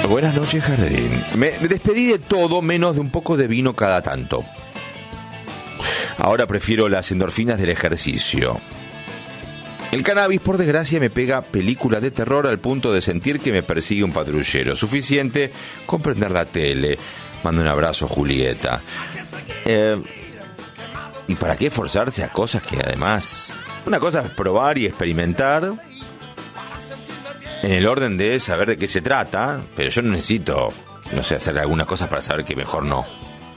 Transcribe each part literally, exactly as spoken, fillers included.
Buenas noches, Jardín. Me, me despedí de todo menos de un poco de vino cada tanto. Ahora prefiero las endorfinas del ejercicio. El cannabis, por desgracia, me pega películas de terror al punto de sentir que me persigue un patrullero. Suficiente con prender la tele. Mando un abrazo, Julieta. Eh, ¿Y para qué forzarse a cosas que además... Una cosa es probar y experimentar en el orden de saber de qué se trata, pero yo no necesito, no sé, hacer algunas cosas para saber que mejor no.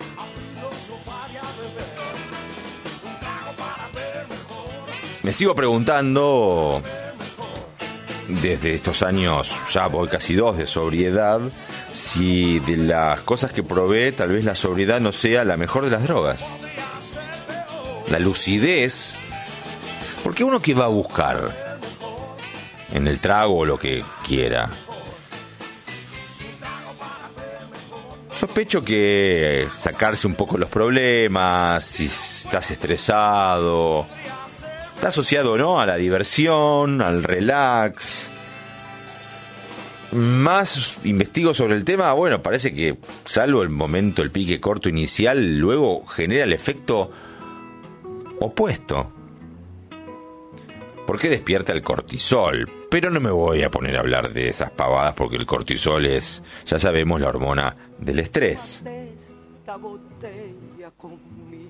Me sigo preguntando, desde estos años, ya voy casi dos de sobriedad, si de las cosas que probé, tal vez la sobriedad no sea la mejor de las drogas. La lucidez, porque uno que va a buscar en el trago o lo que quiera. Sospecho que sacarse un poco los problemas, si estás estresado, está asociado, ¿no?, a la diversión, al relax. Más investigo sobre el tema, bueno, parece que salvo el momento, el pique corto inicial, luego genera el efecto opuesto. ¿Por qué despierta el cortisol? Pero no me voy a poner a hablar de esas pavadas porque el cortisol es, ya sabemos, la hormona del estrés.